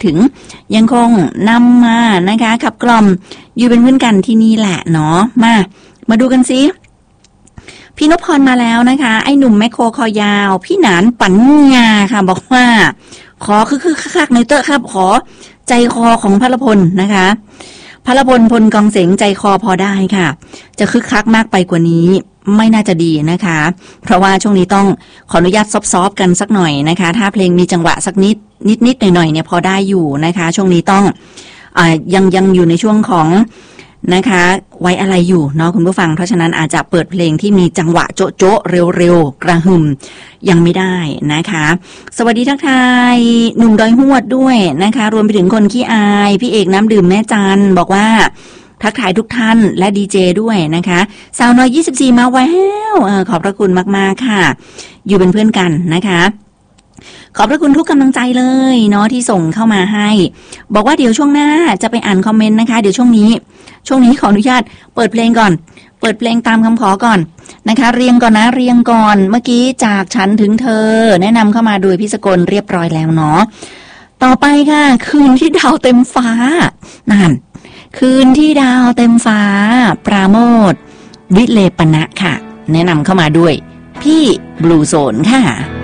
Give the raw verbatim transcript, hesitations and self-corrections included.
ถึงยังคงนำมานะคะขับกล่อมอยู่เป็นเพื่อนกันที่นี่แหละเนาะมามาดูกันซิพี่นพพรมาแล้วนะคะไอ้หนุ่มแมคโครคอยาวพี่หนานปัญญาค่ะบอกว่าขอคือคือคักๆในเตอะครับขอใจคอของพลพลนะคะพลพลพลกองเสงใจคอพอได้ค่ะจะคึกคักมากไปกว่านี้ไม่น่าจะดีนะคะเพราะว่าช่วงนี้ต้องขออนุญาตซอฟๆกันสักหน่อยนะคะถ้าเพลงมีจังหวะสักนิดนิดๆหน่อยๆเนี่ยพอได้อยู่นะคะช่วงนี้ต้องอ่ายังยังอยู่ในช่วงของนะคะไว้อะไรอยู่เนาะคุณผู้ฟังเพราะฉะนั้นอาจจะเปิดเพลงที่มีจังหวะโจ๊ะโจ๊ะเร็วๆกระหึ่มยังไม่ได้นะคะสวัสดีทักทายหนุ่มดอยหวดด้วยนะคะรวมไปถึงคนขี้อายพี่เอกน้ำดื่มแม่จันบอกว่าทักทายทุกท่านและดีเจด้วยนะคะสาวน้อยยี่สิบสี่มาแววขอบพระคุณมากๆค่ะอยู่เป็นเพื่อนกันนะคะขอบพระคุณทุกกำลังใจเลยเนาะที่ส่งเข้ามาให้บอกว่าเดี๋ยวช่วงหน้าจะไปอ่านคอมเมนต์นะคะเดี๋ยวช่วงนี้ช่วงนี้ขออนุญาตเปิดเพลงก่อนเปิดเพลงตามคำขอก่อนนะคะเรียงก่อนนะเรียงก่อนเมื่อกี้จากฉันถึงเธอแนะนำเข้ามาโดยพี่สกลเรียบร้อยแล้วเนาะต่อไปค่ะคืนที่ดาวเต็มฟ้านั่นคืนที่ดาวเต็มฟ้าปราโมทย์วิเลปนะค่ะแนะนำเข้ามาด้วยพี่บลูโซนค่ะ